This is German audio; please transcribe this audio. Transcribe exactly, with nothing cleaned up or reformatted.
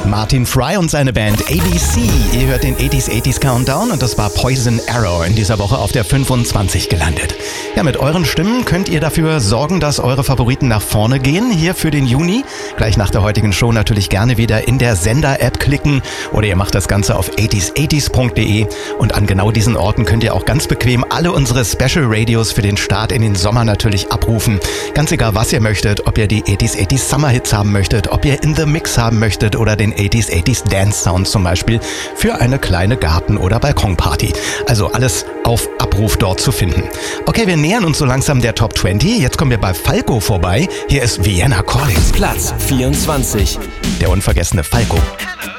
Martin Fry und seine Band A B C. Ihr hört den achtziger achtziger Countdown und das war Poison Arrow in dieser Woche auf der fünfundzwanzig gelandet. Ja, mit euren Stimmen könnt ihr dafür sorgen, dass eure Favoriten nach vorne gehen, hier für den Juni. Gleich nach der heutigen Show natürlich gerne wieder in der Sender-App klicken oder ihr macht das Ganze auf achtzig achtzig punkt de und an genau diesen Orten könnt ihr auch ganz bequem alle unsere Special Radios für den Start in den Sommer natürlich abrufen. Ganz egal, was ihr möchtet, ob ihr die achtziger achtziger Summer Hits haben möchtet, ob ihr In the Mix haben möchtet oder den achtziger achtziger Dance Sound zum Beispiel für eine kleine Garten- oder Balkonparty. Also alles auf Abruf dort zu finden. Okay, wir nähern uns so langsam der Top zwanzig. Jetzt kommen wir bei Falco vorbei. Hier ist Vienna Calling. Platz vierundzwanzig. Der unvergessene Falco.